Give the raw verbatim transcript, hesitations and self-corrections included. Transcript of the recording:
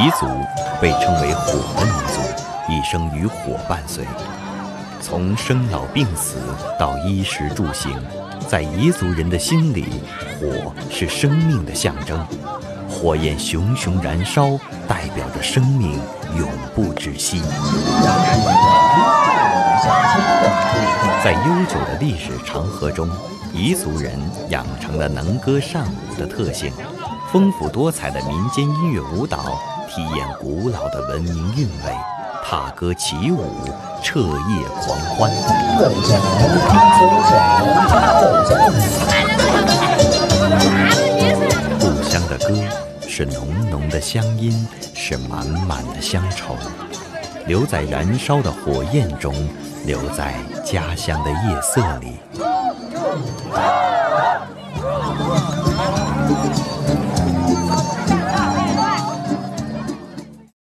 彝族被称为火的民族，一生与火伴随。从生老病死到衣食住行，在彝族人的心里，火是生命的象征。火焰熊熊燃烧，代表着生命永不止息。在悠久的历史长河中，彝族人养成了能歌善舞的特性，丰富多彩的民间音乐舞蹈体验古老的文明韵味，踏歌起舞，彻夜狂欢。故乡的歌是浓浓的乡音，是满满的乡愁，留在燃烧的火焰中，留在家乡的夜色里。